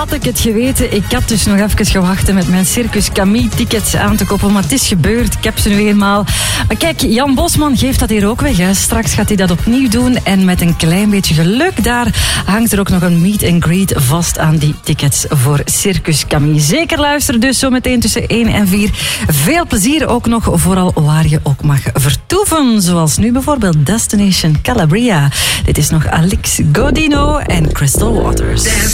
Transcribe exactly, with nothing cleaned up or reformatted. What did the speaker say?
Had ik het geweten, ik had dus nog even gewacht met mijn Circus Camille tickets aan te kopen, maar het is gebeurd. Ik heb ze nu eenmaal. Maar kijk, Jan Bosman geeft dat hier ook weg. Hè. Straks gaat hij dat opnieuw doen en met een klein beetje geluk daar hangt er ook nog een meet and greet vast aan die tickets voor Circus Camille. Zeker luisteren dus zo meteen tussen één en vier. Veel plezier ook nog, vooral waar je ook mag vertoeven. Zoals nu bijvoorbeeld Destination Calabria. Dit is nog Alex Godino en Crystal Waters.